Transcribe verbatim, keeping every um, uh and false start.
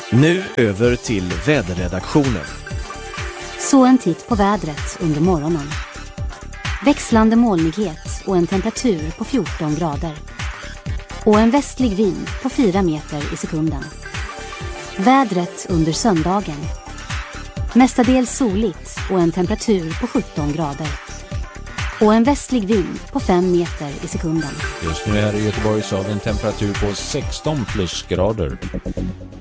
Nu över till väderredaktionen. Så en titt på vädret under morgonen. Växlande molnighet och en temperatur på fjorton grader. Och en västlig vind på fyra meter i sekunden. Vädret under söndagen. Mestadels soligt och en temperatur på sjutton grader. Och en västlig vind på fem meter i sekunden. Just nu här i Göteborg så har vi en temperatur på sexton plusgrader.